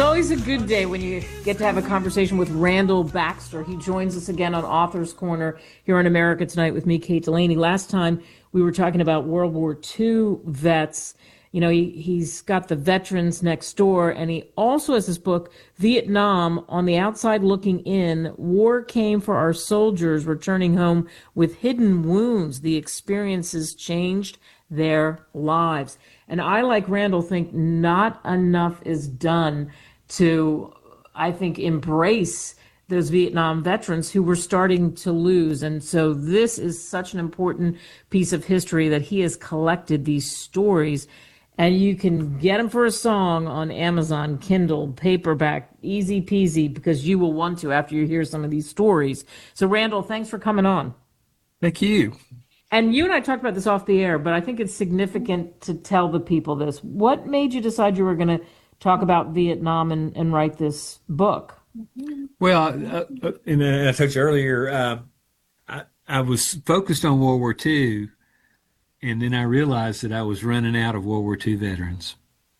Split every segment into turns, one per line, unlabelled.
always a good day when you get to have a conversation with Randall Baxter. He joins us again on Author's Corner here on America Tonight with me, Kate Delaney. Last time we were talking about World War II vets. You know, he's got The Veterans Next Door, and he also has this book, Vietnam, On the Outside Looking In. War Came for Our Soldiers Returning Home with Hidden Wounds. The experiences changed their lives. And I, like Randall, think not enough is done to, I think, embrace those Vietnam veterans who were starting to lose. And so this is such an important piece of history that he has collected these stories. And you can get them for a song on Amazon, Kindle, paperback, easy peasy, because you will want to after you hear some of these stories. So, Randall, thanks for coming on.
Thank you.
And you and I talked about this off the air, but I think it's significant to tell the people this. What made you decide you were going to talk about Vietnam and write this book?
Well, and I told you earlier, I was focused on World War II, and then I realized that I was running out of World War II veterans.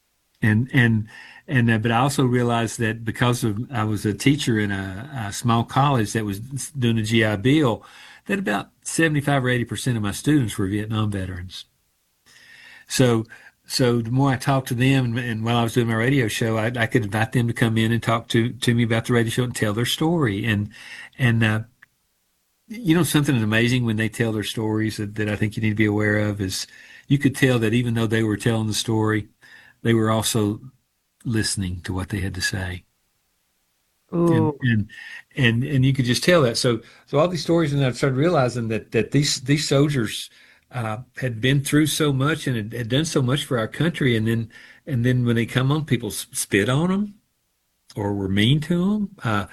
But I also realized that because I was a teacher in a small college that was doing a GI Bill, that about 75 or 80% of my students were Vietnam veterans. So the more I talked to them, and while I was doing my radio show, I could invite them to come in and talk to me about the radio show and tell their story. And you know, something that's amazing when they tell their stories that I think you need to be aware of is you could tell that even though they were telling the story, they were also listening to what they had to say. And you could just tell that. So all these stories, and I started realizing that these soldiers had been through so much and had done so much for our country, and then when they come on, people spit on them or were mean to them.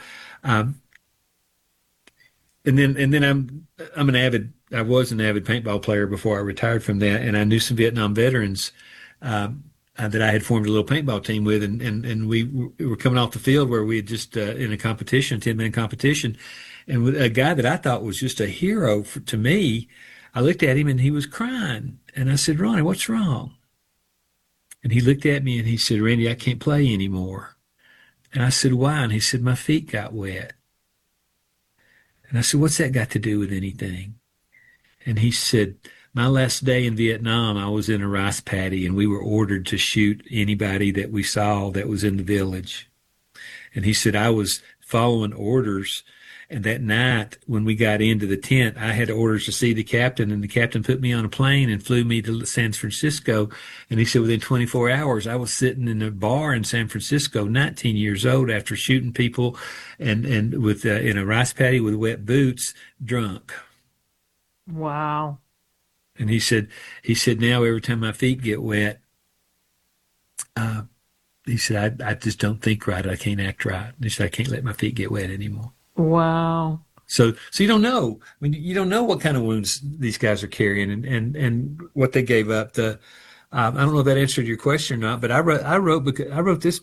And then I was an avid paintball player before I retired from that, and I knew some Vietnam veterans that I had formed a little paintball team with, and we were coming off the field where we had just in a competition, 10-man competition, and with a guy that I thought was just a hero to me. I looked at him and he was crying, and I said, "Ronnie, what's wrong?" And he looked at me and he said, "Randy, I can't play anymore." And I said, "Why?" And he said, "My feet got wet." And I said, "What's that got to do with anything?" And he said, "My last day in Vietnam, I was in a rice paddy, and we were ordered to shoot anybody that we saw that was in the village." And he said, "I was following orders, and that night when we got into the tent, I had orders to see the captain, and the captain put me on a plane and flew me to San Francisco." And he said within 24 hours, I was sitting in a bar in San Francisco, 19 years old, after shooting people and with in a rice paddy with wet boots, drunk.
Wow.
And he said, now every time my feet get wet, he said, I just don't think right. I can't act right. He said, I can't let my feet get wet anymore.
Wow.
So you don't know. I mean, you don't know what kind of wounds these guys are carrying and what they gave up. I don't know if that answered your question or not, but I wrote this